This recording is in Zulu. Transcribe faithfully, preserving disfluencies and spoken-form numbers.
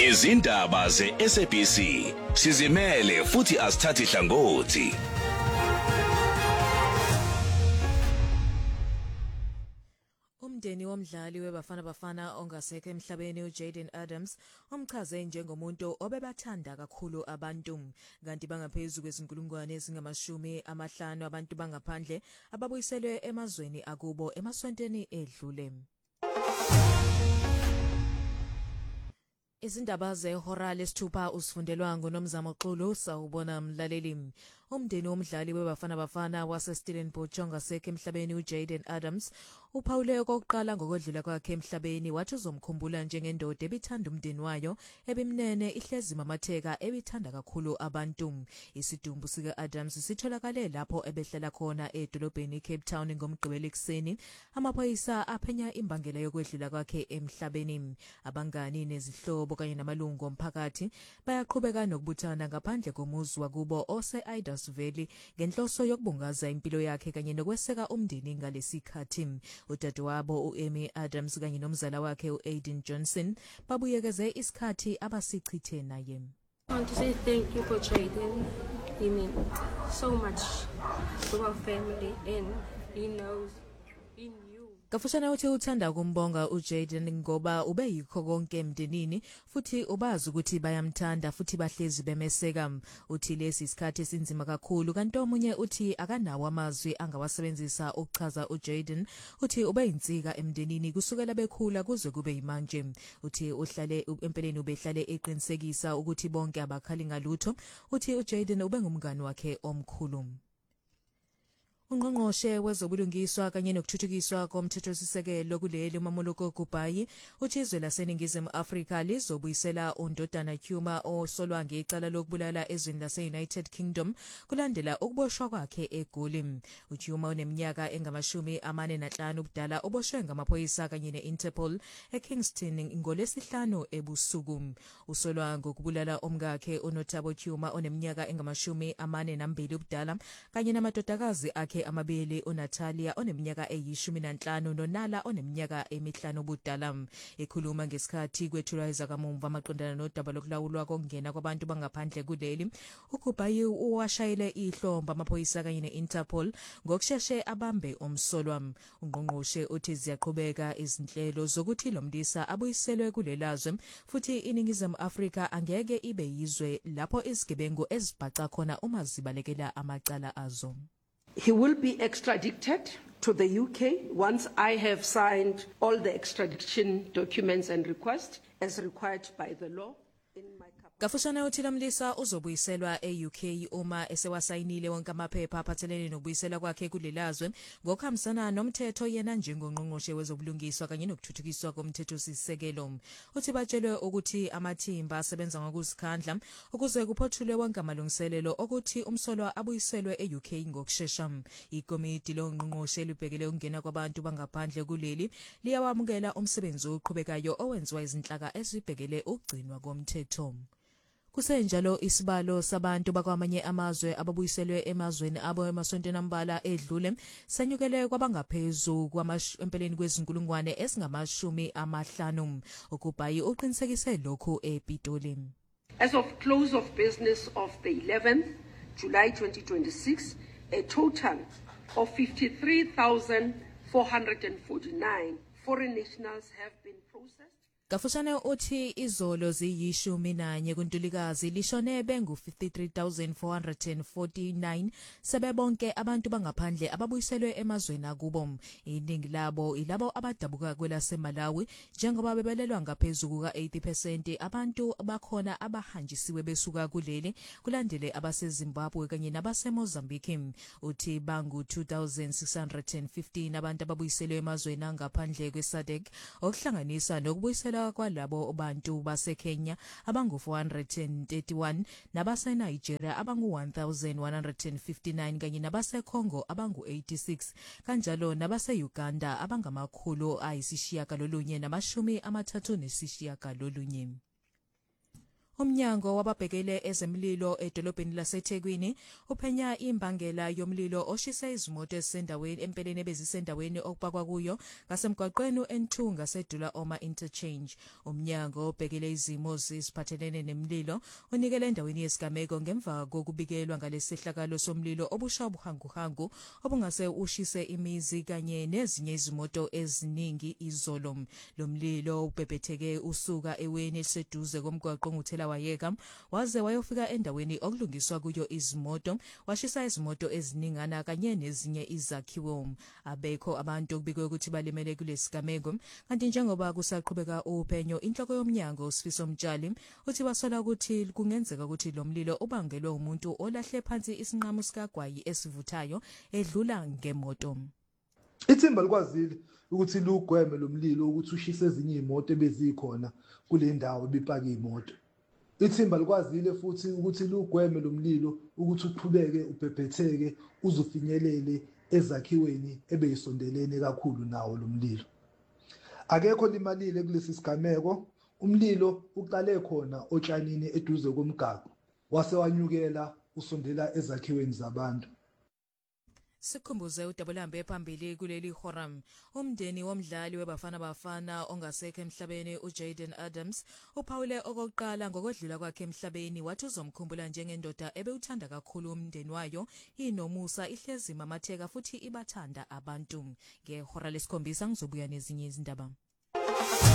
Izindaba ze-S A B C sizimele futhi asithathi hlangothi. Umndeni womdlali weBafana Bafana ongasekho emhlabeni uJayden Adams omchaze njengomuntu obebathanda kakhulu abantu kanti bangaphezulu kwezinkulungwane ezingamashumi amahlanu abantu bangaphandle ababuyiselwe emazweni akubo emasontweni edlule. Izindaba zehora lesithupha usifundelwa nguNomzamo Xulu sawubona mlaleli. Umndeni womdlali weBafana Bafana waseStellenbosch ongasekho emhlabeni uJayden Adams uphawule okokuqala ngokwedlula kwakhe emhlabeni wathi uzomkhumbula njengendoda ebithanda umndeni wayo ebimnene ihlezi mamatheka ebithanda kakhulu abantu. Isidumbu sika Adams sitholakale lapho ebehlala khona edolobheni Cape Town ngomgqibelo ekseni. Amaphoyisa aphenya imbangela yokwedlula kwakhe emhlabeni. Abangani nezihlobo kanye namalungu omphakathi bayaqhubeka nokubuthana ngaphandle komuzi wakubo ose-Idas Valley ngenhloso yokubungaza impilo yakhe kanye nokweseka umndeni ngalesikhathi. Udadewabo uAmy Adams kanye nomzala wakhe uAiden Johnson babuyekeze isikhathi abasichithe naye. I want to say thank you for Jayden. He means so much to our family and he knows he knew. Kafushana uthi uthanda ukumbonga uJayden ngoba ube yikho konke emndenini futhi ubazi ukuthi bayamthanda futhi bahlezi bemeseka. Uthi lesi isikhathi esinzima kakhulu kanti omunye uthi akanawo amazwi angawasebenzisa ukuchaza uJayden. Uthi ube yinsika emndenini kusukela bekhula kuze kube yimanje. Uthi uhlale empeleni ubehlale eqinisekisa ukuthi bonke abakhali ngalutho. Uthi uJayden ube ngumngani wakhe omkhulu. Ungqongqoshe wezobulungiswa kanye nokuthuthukiswa komthethosisekelo kuleli uMamoloko Kubayi uthi izwe laseNingizimu Afrika lizobuyisela uNdodana Kyuma osolwa ngecala lokubulala ezweni lase-United Kingdom kulandela ukuboshwa kwakhe eGoli. uKyuma oneminyaka engamashumi amane nanhlanu ubudala oboshwe ngamaphoyisa kanye ne-Interpol eKingston ngolesihlanu ebusuku. Usolwa ngokubulala omkakhe uNothabo Kyuma oneminyaka engamashumi amane nambili ubudala kanye namadodakazi akhe amabili uNatalia oneminyaka eyishumi nanhlanu noNala oneminyaka emihlanu ubudala. Ekhuluma ngesikhathi kwethulwa izakamumva amaqondana nodaba lokulawulwa kokungena kwabantu bangaphandle kuleli, uKubayi uwashayile ihlomba amaphoyisa kanye ne-Interpol ngokusheshe abambe umsolwa. Ungqongqoshe uthi ziyaqhubeka izinhlelo zokuthi lo mlisa abuyiselwe kulelazwe futhi iNingizimu Afrika angeke ibe yizwe lapho izigebengu ezibhaca khona uma zibalekela amacala azo. He will be extradited to the U K once I have signed all the extradition documents and requests as required by the law in my capacity. Kafushana uthi lamlisa uzobuyiselwa e-U K uma esewasayinile wonke amaphepha aphathelene nokubuyisela kwakhe kulelazwe ngokuhambisana nomthetho yena njengongqongqoshe wezobulungiswa kanye nokuthuthukiswa komthethosisekelo. Uthi batshelwe ukuthi amathimba asebenza ngokuzikhandla ukuze kuphothulwe wonke amalungiselelo ukuthi umsolwa abuyiselwe e-U K ngokushesha. Ikomiti longqongqoshe libhekele ukungena kwabantu bangaphandle kuleli liyawamukela umsebenzi oqhubekayo owenziwa izinhlaka ezibhekele ukugcinwa komthetho. Kusenjalo isibalo sabantu bakwamanye amazwe ababuyiselwe emazweni abo emasontweni ambalwa edlule senyukele kwabangaphezulu kwamashempeleni kwezinkulungwane esingamashumi amahlanu. uKubayi uqinisekise lokhu ePitoli. As of close of business of the eleventh July twenty twenty-six, a total of fifty-three thousand four hundred forty-nine foreign nationals have been processed. Kafushane uthi izolo ziyishumi nanye kuNtulikazi lishone bengu fifty-three thousand four hundred forty-nine sebebonke abantu bangaphandle ababuyiselwe emazweni akubo. Iningi labo ilabo abadabuka kwelaseMalawi njengoba bebelelwa ngaphezulu ka eighty percent abantu bakhona abahanjisiwe besuka kuleli kulandele abaseZimbabwe kanye nabaseMozambique. Uthi bangu two thousand six hundred fifteen abantu ababuyiselwe emazweni angaphandle kweSADC okuhlanganisa nokubuyisela kwalabo bantu baseKenya abangu four hundred thirty-one nabaseNigeria abangu one thousand one hundred fifty-nine kanye nabaseCongo abangu eighty-six kanjalo nabaseUganda abangamakhulu ayisishiyagalolunye namashumi amathathu nesishiyagalolunye. Umnyango wababhekele ezemlilo edolobheni laseThekwini uphenya imbangela yomlilo oshise izimoto ezisendaweni empeleni ebezisendaweni okupakwa kuyo ngasemgwaqweni uNthunga sedula Oma interchange. Umnyango obhekele izimo zisiphathelene nemlilo unikele endaweni yesigameko ngemva kokubikelwa ngalesihlakalo somlilo obusha ubuhanguhangu obungase ushise imizi kanye nezinye izimoto eziningi izolo. Lomlilo ubhebhetheke usuka eweni eliseduze komgwaqo nguthela wayeka waze wayofika endaweni okulungiswa kuyo izimoto washisa izimoto eziningana kanye nezinye izakhiwo. Abekho abantu kubikwe ukuthi balimele kulesigameko kanti njengoba kusaqhubeka uphenyo inhloko yomnyango Sifiso Mtshali uthi basola ukuthi kungenzeka ukuthi lo mlilo ubangelwe umuntu olahle phansi isinqamu sikagwayi esivuthayo edlula ngemoto. Ithimba likwazile ukuthi lugweme lo mlilo ukuthi ushise ezinye izimoto ebezikhona kule ndawo bepaka imoto. Ithimba likwazile futhi ukuthi lugweme lo mlilo ukuthi uqhubeke ubhebhetheke uzofinyelele ezakhiweni ebeyisondelene kakhulu nawo lo mlilo. Akekho limalile kulesi sigameko. Umlilo uqale khona otshanini eduze komgaqo wase wanyukela usondela ezakhiweni zabantu. Sikhumbuze uDabulambe phambili kuleli horam. Umndeni womdlali weBafana Bafana ongasekho emhlabeni uJayden Adams uphawule okokuqala ngokwedlula kwakhe emhlabeni wathi uzomkhumbula njengendoda ebewuthanda kakhulu umndeni wayo inomusa ihlezi mamatheka futhi ibathanda abantu. Ngehora lesikhombisa ngizobuya nezinye izindaba.